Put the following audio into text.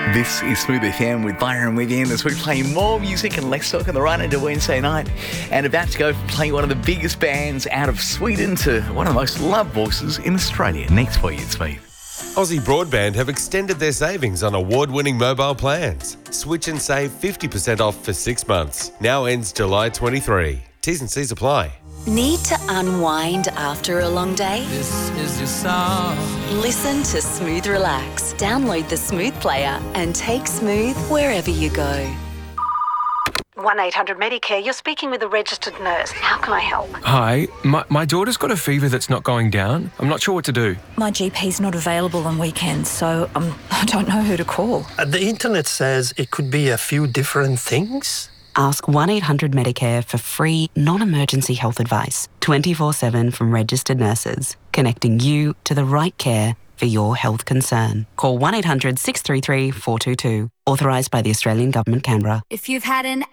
This is Smooth FM with Byron Wiggin as we play more music and less talk on the run into Wednesday night, and about to go play one of the biggest bands out of Sweden to one of the most loved voices in Australia. Next for you, Smooth. Aussie Broadband have extended their savings on award-winning mobile plans. Switch and save 50% off for 6 months. Now ends July 23. T's and C's apply. Need to unwind after a long day? This is your song. Listen to Smooth Relax. Download the Smooth player and take Smooth wherever you go. 1-800-Medicare, you're speaking with a registered nurse. How can I help? Hi, my daughter's got a fever that's not going down. I'm not sure what to do. My GP's not available on weekends, so I don't know who to call. The internet says it could be a few different things. Ask 1-800-Medicare for free, non-emergency health advice, 24/7 from registered nurses, connecting you to the right care for your health concern. Call 1-800-633-422. Authorised by the Australian Government, Canberra. If you've had an